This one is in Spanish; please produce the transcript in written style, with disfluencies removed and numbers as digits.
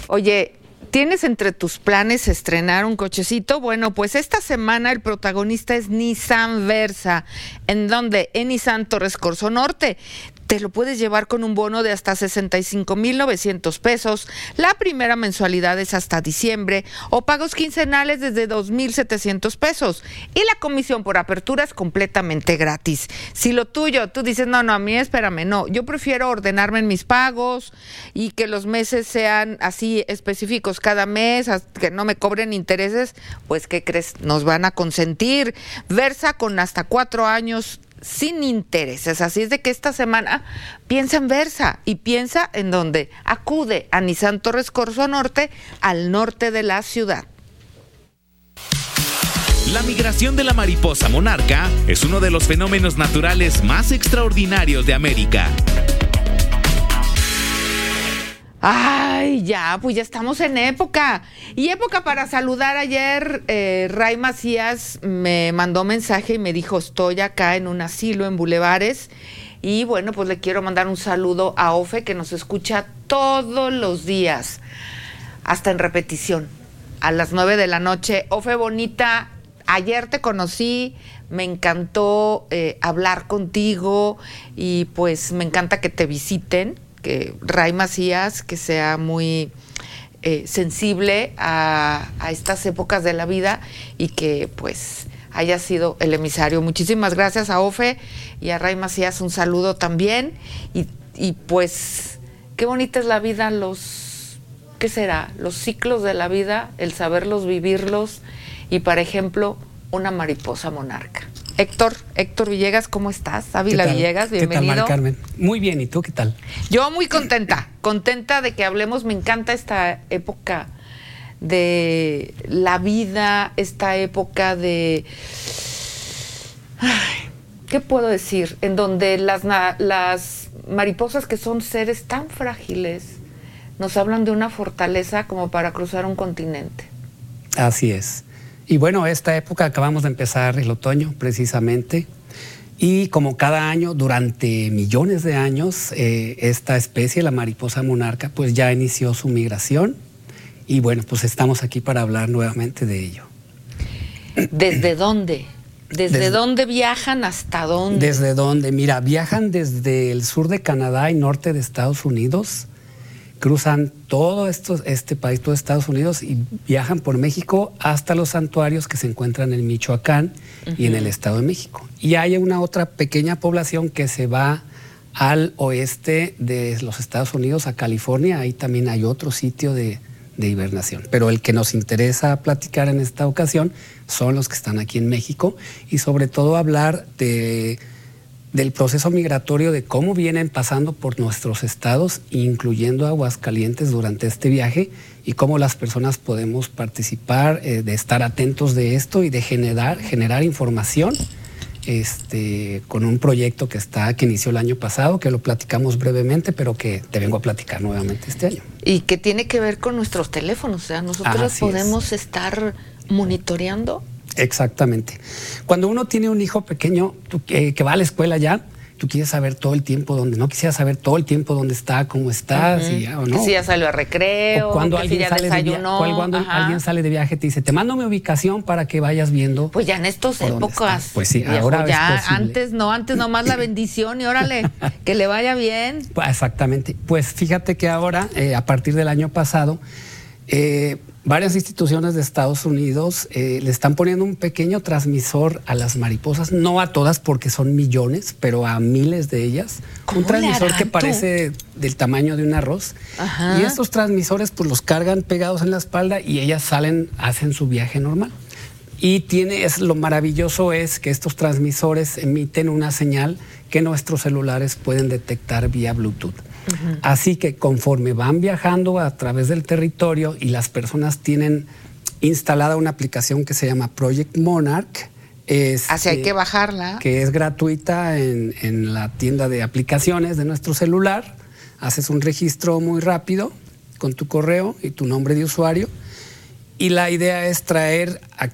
Oye, ¿tienes entre tus planes estrenar un cochecito? Bueno, pues esta semana el protagonista es Nissan Versa. ¿En dónde? En Nissan Torres Corzo Norte. Te lo puedes llevar con un bono de hasta 65,900 pesos. La primera mensualidad es hasta diciembre o pagos quincenales desde 2,700 pesos. Y la comisión por apertura es completamente gratis. Si lo tuyo, tú dices, no, a mí espérame, no. Yo prefiero ordenarme en mis pagos y que los meses sean así específicos cada mes, que no me cobren intereses. Pues, ¿qué crees? Nos van a consentir. Versa con hasta 4 años sin intereses, así es de que esta semana piensa en Versa y piensa en dónde. Acude a Nissan Torres Corzo Norte, al norte de la ciudad. La migración de la mariposa monarca es uno de los fenómenos naturales más extraordinarios de América. Ay, pues ya estamos en época. Y época para saludar. Ayer Ray Macías me mandó mensaje y me dijo, estoy acá en un asilo en Bulevares. Y bueno, pues le quiero mandar un saludo a Ofe, que nos escucha todos los días, hasta en repetición, a las 9 de la noche. Ofe bonita, ayer te conocí, me encantó hablar contigo y pues me encanta que te visiten. Que Ray Macías, que sea muy sensible a estas épocas de la vida y que pues haya sido el emisario. Muchísimas gracias a Ofe y a Ray Macías, un saludo también. Y pues qué bonita es la vida, ¿qué será? Los ciclos de la vida, el saberlos, vivirlos y, por ejemplo, una mariposa monarca. Héctor Villegas, ¿cómo estás? Ávila Villegas, bienvenido. ¿Qué tal, Mari Carmen? Muy bien, ¿y tú qué tal? Yo muy contenta de que hablemos. Me encanta esta época de la vida, esta época de... ¿qué puedo decir? En donde las mariposas, que son seres tan frágiles, nos hablan de una fortaleza como para cruzar un continente. Así es. Y bueno, esta época acabamos de empezar el otoño, precisamente, y como cada año, durante millones de años, esta especie, la mariposa monarca, pues ya inició su migración, y bueno, pues estamos aquí para hablar nuevamente de ello. ¿Desde dónde? ¿Desde dónde viajan? ¿Hasta dónde? ¿Desde dónde? Mira, viajan desde el sur de Canadá y norte de Estados Unidos, cruzan todo este país, todo Estados Unidos, y viajan por México hasta los santuarios que se encuentran en Michoacán y en el Estado de México. Y hay una otra pequeña población que se va al oeste de los Estados Unidos, a California. Ahí también hay otro sitio de hibernación. Pero el que nos interesa platicar en esta ocasión son los que están aquí en México, y sobre todo hablar del proceso migratorio, de cómo vienen pasando por nuestros estados, incluyendo Aguascalientes, durante este viaje, y cómo las personas podemos participar, de estar atentos de esto y de generar información con un proyecto que inició el año pasado, que lo platicamos brevemente, pero que te vengo a platicar nuevamente este año. Y que tiene que ver con nuestros teléfonos, o sea, nosotros podemos estar monitoreando. Exactamente. Cuando uno tiene un hijo pequeño que va a la escuela ya, tú quieres saber todo el tiempo dónde, no quisieras saber todo el tiempo dónde está, cómo está, si ya o no. Que si ya salió a recreo, o cuando que alguien si ya desayunó. Alguien sale de viaje, te dice, te mando mi ubicación para que vayas viendo. Pues ya en estas épocas. Pues sí, viejo, ahora ya es posible. Antes nomás la bendición y órale, que le vaya bien. Pues exactamente. Pues fíjate que ahora, a partir del año pasado, varias instituciones de Estados Unidos le están poniendo un pequeño transmisor a las mariposas, no a todas porque son millones, pero a miles de ellas. Un transmisor que parece del tamaño de un arroz. Ajá. Y estos transmisores pues los cargan pegados en la espalda y ellas hacen su viaje normal. Y lo maravilloso es que estos transmisores emiten una señal que nuestros celulares pueden detectar vía Bluetooth. Así que conforme van viajando a través del territorio y las personas tienen instalada una aplicación que se llama Project Monarch, así hay que bajarla, que es gratuita en la tienda de aplicaciones de nuestro celular. Haces un registro muy rápido con tu correo y tu nombre de usuario, y la idea es traer